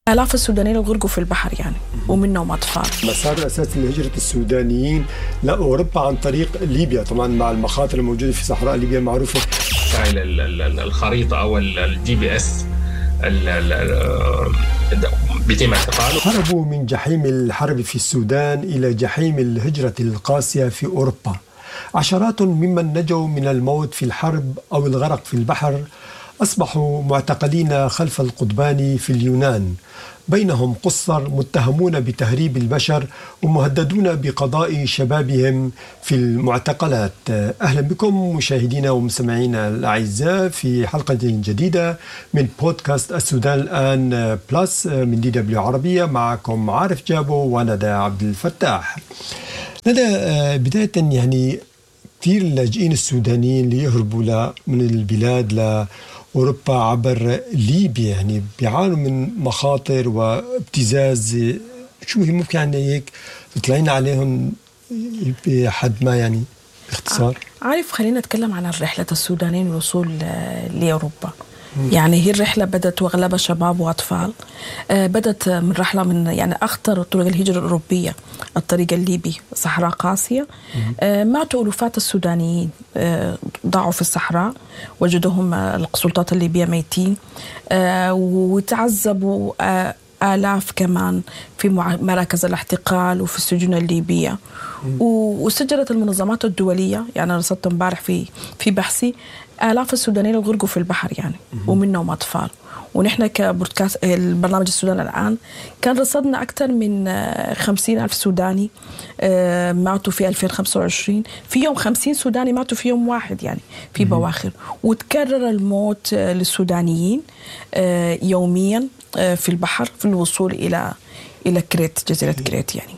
آلاف السودانيين غرقوا في البحر يعني ومنهم أطفال. مسار الأساسي لهجرة السودانيين لأوروبا عن طريق ليبيا، طبعا مع المخاطر الموجودة في صحراء ليبيا المعروفة. الخريطة أو الGPS بيتم اعتقاله. هربوا من جحيم الحرب في السودان إلى جحيم الهجرة القاسية في أوروبا. عشرات ممن نجوا من الموت في الحرب أو الغرق في البحر أصبحوا معتقلين خلف القضبان في اليونان، بينهم قُصّر متهمون بتهريب البشر ومهددون بقضاء شبابهم في المعتقلات. أهلا بكم مشاهدينا ومستمعينا الأعزاء في حلقة جديدة من بودكاست السودان الآن بلس من DW عربية. معكم عارف جابو وندى عبد الفتاح. ندى، بداية يعني كثير اللاجئين السودانيين اللي يهربوا من البلاد أوروبا عبر ليبيا يعني بيعانوا من مخاطر وابتزاز. شو هي ممكن يعني هيك تطلعين عليهم بحد ما يعني باختصار؟ عارف، خلينا نتكلم عن الرحلة السودانيين للوصول لأوروبا. يعني هي الرحلة بدأت وأغلبها شباب وأطفال. بدأت من رحلة من يعني أخطر طرق الهجرة الأوروبية، الطريق الليبي، صحراء قاسية. ماتوا ألوفات السودانيين، ضاعوا في الصحراء، وجدوهم السلطات الليبية ميتين، وتعذبوا آلاف كمان في مراكز الاحتقال وفي السجون الليبية. وسجلت المنظمات الدولية، يعني أنا رصدت امبارح في بحثي آلاف السودانيين غرقوا في البحر يعني ومنهم أطفال. ونحن كبودكاست البرنامج السودان الآن كان رصدنا أكثر من 50,000 سوداني ماتوا في 2025. في يوم 50 سوداني ماتوا في يوم واحد يعني في بواخر. وتكرر الموت للسودانيين يوميا في البحر في الوصول إلى كريت، جزيرة كريت يعني.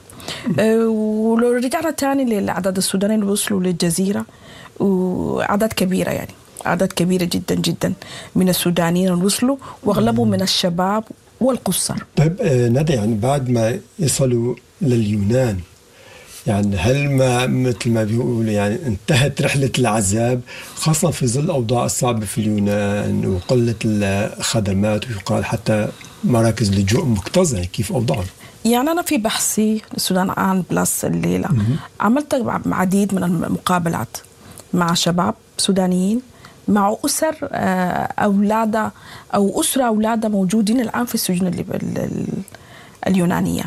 ولو رجعنا تاني لأعداد السودانيين اللي وصلوا للجزيرة، وأعداد كبيرة يعني أعداد كبيرة جدا جدا من السودانيين وصلوا، واغلبهم من الشباب والقُصّر. طيب ندى، يعني بعد ما يصلوا لليونان، يعني هل ما مثل ما بيقولوا يعني انتهت رحلة العذاب، خاصة في ظل الأوضاع الصعبة في اليونان وقلة الخدمات، ويقال حتى مراكز لجوء مكتظة؟ كيف أوضاعهم؟ يعني أنا في بحثي السودان الآن بلس الليلة عملت عديد من المقابلات مع شباب سودانيين، مع أسر أولادها أو أسرة أولادها موجودين الآن في السجون اليونانية.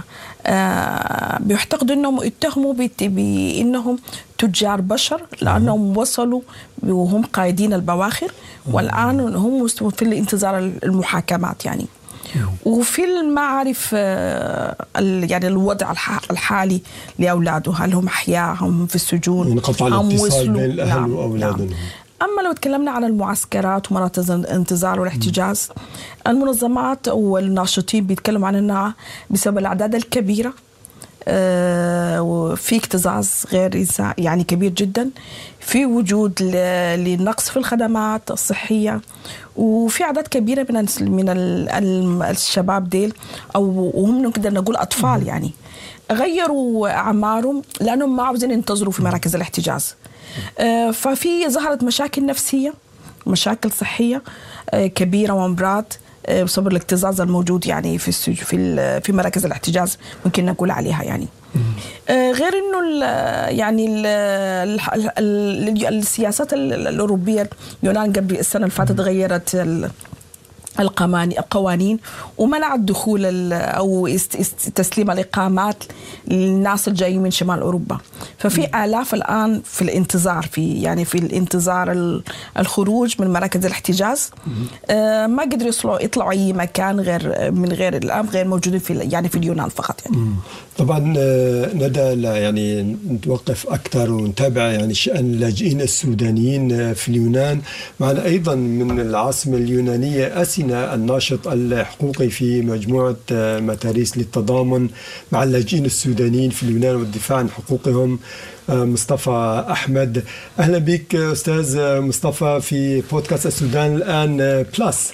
بيعتقدوا أنهم اتهموا بأنهم تجار بشر، لأنهم وصلوا وهم قائدين البواخر، والآن هم في الانتظار المحاكمات يعني. وفي المعرف يعني الوضع الحالي لأولاده، هل هم أحياء، هم في السجون، انقطع الاتصال بين الأهل وأولادهم. أما لو تكلمنا عن المعسكرات ومراكز الانتظار والاحتجاز، المنظمات والناشطين بيتكلموا عن أنها بسبب الأعداد الكبيرة وفي اكتظاظ غير يعني كبير جدا، في وجود لنقص في الخدمات الصحية، وفي أعداد كبيرة من الشباب ديل، أو وهم نقدر نقول أطفال يعني غيروا أعمارهم لأنهم ما عاوزين ينتظروا في مراكز الاحتجاز. ففي ظهرت مشاكل نفسية، مشاكل صحية كبيرة وأمراض بسبب الاكتظاظ الموجود يعني في مراكز الاحتجاز، ممكن نقول عليها يعني. غير إنه يعني السياسات الأوروبية، اليونان قبل السنة اللي فاتت غيرت القوانين ومنع الدخول أو تسليم الإقامات للناس الجايين من شمال أوروبا. ففي آلاف الآن في الانتظار، في الانتظار الخروج من مراكز الاحتجاز، ما قدروا يطلعوا أي مكان غير الآن غير موجودين في اليونان فقط يعني. طبعا ندى، يعني نتوقف أكثر ونتابع يعني شأن اللاجئين السودانيين في اليونان. معنا أيضا من العاصمة اليونانية أسينا، الناشط الحقوقي في مجموعة متاريس للتضامن مع اللاجئين السودانيين في اليونان والدفاع عن حقوقهم، مصطفى أحمد. أهلا بك أستاذ مصطفى في بودكاست السودان الآن بلس.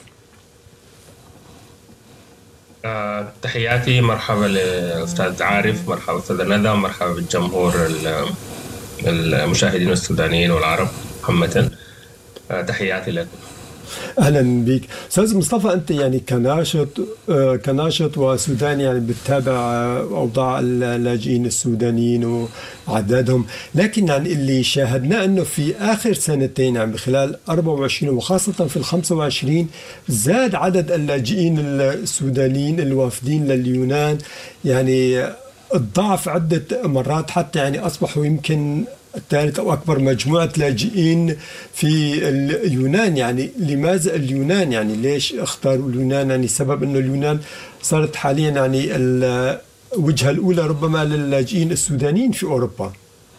تحياتي، مرحبا لأستاذ عارف، مرحبا أستاذ ندى، مرحبا بالجمهور المشاهدين السودانيين والعرب عامة. تحياتي لكم. أهلا بك أستاذ مصطفى. أنت يعني كناشط وسوداني يعني بتتابع أوضاع اللاجئين السودانيين وعددهم، لكن يعني اللي شاهدناه أنه في آخر سنتين يعني خلال 24 وخاصة في 25 زاد عدد اللاجئين السودانيين الوافدين لليونان يعني الضعف عدة مرات، حتى يعني أصبحوا يمكن الثالث أو أكبر مجموعة لاجئين في اليونان. يعني لماذا اليونان؟ يعني ليش اختاروا اليونان؟ يعني سبب أنه اليونان صارت حاليا يعني الوجهة الأولى ربما للاجئين السودانيين في أوروبا.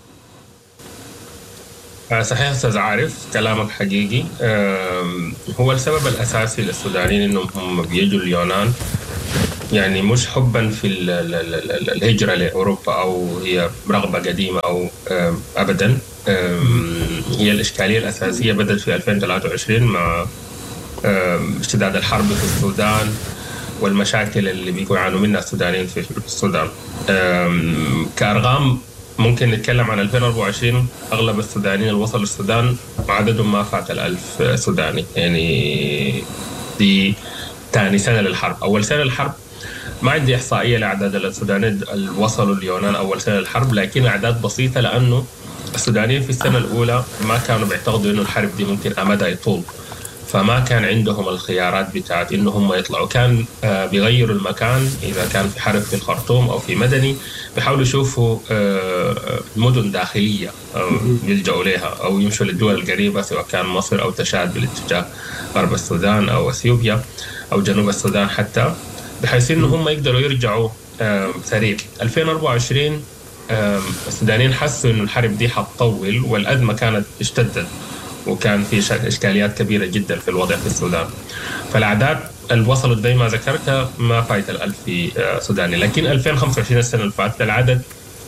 صحيح أستاذ عارف، كلامك حقيقي. هو السبب الأساسي للسودانيين إنهم هم بيجوا اليونان يعني مش حبا في الهجرة لأوروبا أو هي رغبة قديمة أو أبدا. هي الإشكالية الأساسية بدأت في 2023 مع اشتداد الحرب في السودان والمشاكل اللي بيكون يعانوا منها السودانيين في السودان. كأرقام ممكن نتكلم عن 2024 أغلب السودانيين اللي وصلوا السودان عددهم ما فات 1000 سوداني. يعني دي ثاني سنة للحرب. أول سنة للحرب ما عندي إحصائية لأعداد السودانيين اللي وصلوا اليونان أول سنة للحرب، لكن أعداد بسيطة لأنه السودانيين في السنة الأولى ما كانوا بيعتقدوا إنه الحرب دي ممكن أمدها يطول، فما كان عندهم الخيارات بتاعت إنه هم يطلعوا. كان بيغيروا المكان، إذا كان في حرب في الخرطوم أو في مدني بيحاولوا يشوفوا مدن داخلية يلجأوا لها أو يمشوا للدول القريبة سواء كان مصر أو تشاد بالاتجاه غرب السودان أو أثيوبيا أو جنوب السودان حتى، بحيث إنه هم يقدروا يرجعوا سريع. 2024 السودانيين حسوا إنه الحرب دي حتطول والأزمة كانت اشتدت وكان في إشكاليات كبيرة جدا في الوضع في السودان، فالأعداد اللي وصلت زي ما ذكرت ما فايت 1000 سوداني. لكن 2025 السنة اللي فاتت العدد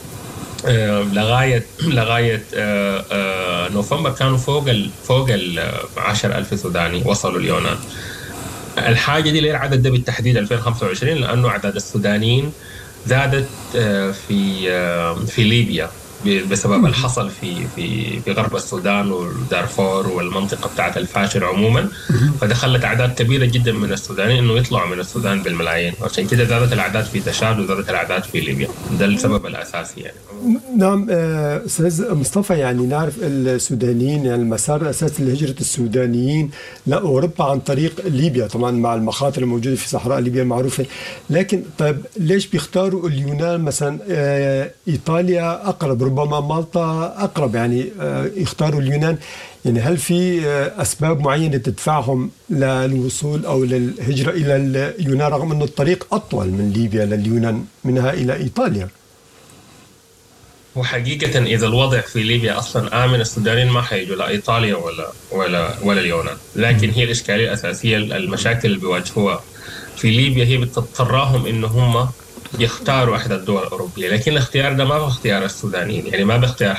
لغاية نوفمبر كانوا فوق 10,000 سوداني وصلوا اليونان. الحاجة دي ليه العدد ده بالتحديد 2025؟ لأنه أعداد السودانيين زادت في ليبيا بسبب الحصل في غرب السودان ودارفور والمنطقة بتاعت الفاشر عموما، فدخلت أعداد كبيرة جدا من السودانيين إنه يطلعوا من السودان بالملايين، عشان كده زادت الأعداد في تشاد وزادت الأعداد في ليبيا. ده السبب الأساسي يعني. نعم أستاذ مصطفى، يعني نعرف السودانيين يعني المسار الأساسي لهجرة السودانيين لأوروبا عن طريق ليبيا، طبعا مع المخاطر الموجودة في صحراء ليبيا المعروفة. لكن طيب ليش بيختاروا اليونان مثلا؟ إيطاليا أقرب، ربما مالطا أقرب، يعني يختاروا اليونان. يعني هل في أسباب معينة تدفعهم للوصول أو للهجرة إلى اليونان رغم أن الطريق أطول من ليبيا لليونان منها إلى إيطاليا؟ وحقيقة إذا الوضع في ليبيا أصلا آمن السودانيين ما حيجوا لا إيطاليا ولا اليونان. لكن هي الإشكالية الأساسية المشاكل اللي بيواجهوها في ليبيا هي بتضطرهم إنه هم يختاروا أحد الدول الأوروبية، لكن الاختيار ده ما هو اختيار السودانيين. يعني ما باختيار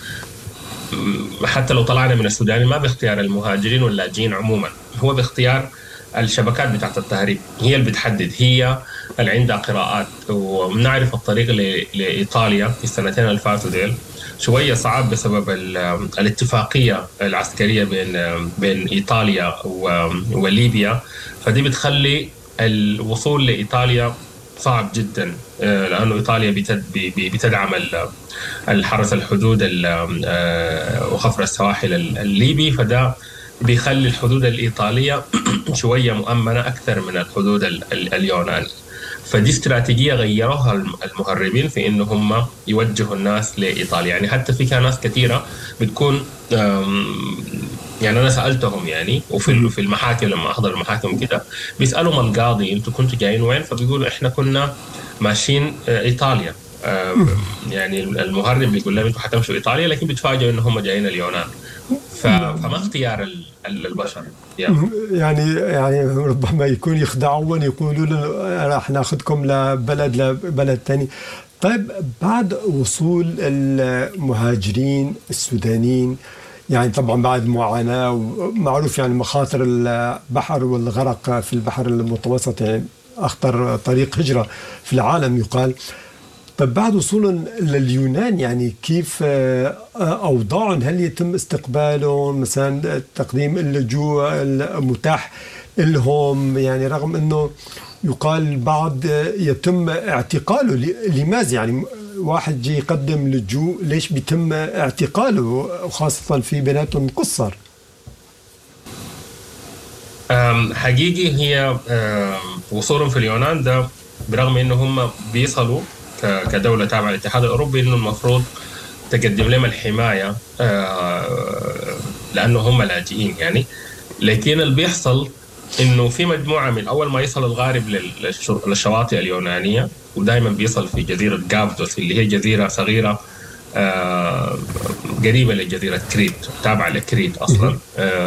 حتى لو طلعنا من السودان ما باختيار المهاجرين واللاجئين عموما، هو باختيار الشبكات بتاعت التهريب. هي اللي بتحدد، هي اللي عندها قراءات. وبنعرف الطريق لإيطاليا في السنتين اللي فاتوا ديل شوية صعب بسبب الاتفاقية العسكرية بين إيطاليا وليبيا، فدي بتخلي الوصول لإيطاليا صعب جدا، لأنه إيطاليا بتدعم الحرس الحدود وخفر السواحل الليبي، فده بيخلي الحدود الإيطالية شوية مؤمنة أكثر من الحدود اليوناني. فدي استراتيجية غيروها المهربين في إنه هم يوجهوا الناس لإيطاليا. يعني حتى في ناس كثيرة بتكون يعني أنا سألتهم يعني وفي المحاكم لما أحضر المحاكم كده بيسألهم القاضي أنتوا كنتوا جايين وين؟ فبيقولوا إحنا كنا ماشيين إيطاليا. يعني المهرب بيقول لهم أنتوا حتمشوا إيطاليا، لكن بيتفاجئوا إن هم جايين اليونان. فما اختيار البشر يعني ربما يكون يخدعون، يقولوا له راح ناخذكم لبلد ثاني. طيب بعد وصول المهاجرين السودانيين يعني طبعا بعد معاناة ومعروف يعني مخاطر البحر والغرق في البحر المتوسط، يعني أخطر طريق هجرة في العالم يقال. طيب بعد وصولهم لليونان يعني كيف أوضاعهم؟ هل يتم استقبالهم مثلا تقديم اللجوء المتاح لهم؟ يعني رغم أنه يقال البعض يتم اعتقاله، لماذا يعني واحد جي يقدم لجوء ليش بيتم اعتقاله خاصة في بيناتهم قصر؟ حقيقي هي وصولهم في اليونان ده برغم انه هم بيصلوا كدولة تابعة للاتحاد الأوروبي انه المفروض تقدم لهم الحماية لأنه هم لاجئين يعني، لكن اللي بيحصل انه في مجموعة من اول ما يصل الغارب للشواطئ اليونانية، ودائما بيصل في جزيرة جابدوس اللي هي جزيرة صغيرة قريبة لجزيرة كريت تابعة لكريت أصلا.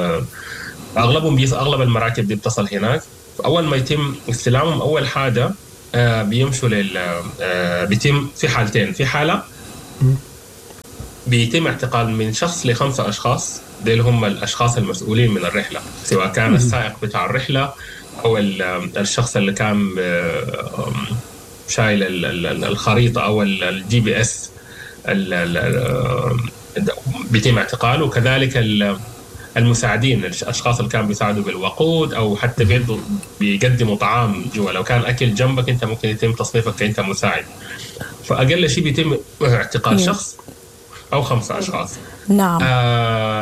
أغلب المراكب دي بتصل هناك. أول ما يتم استلامهم أول حاجة بيمشوا بيتم في حالتين. في حالة بيتم اعتقال من شخص ل5 أشخاص، دول هم الأشخاص المسؤولين من الرحلة، سواء كان السائق بتاع الرحلة أو الشخص اللي كان شايل الخريطة أو الGPS بيتم اعتقاله، وكذلك المساعدين، الأشخاص اللي كانوا بيساعدوا بالوقود أو حتى بيقدموا طعام جوا، لو كان أكل جنبك أنت ممكن يتم تصنيفك كأنت مساعد. فأقل شيء بيتم اعتقال شخص أو 5 أشخاص. نعم.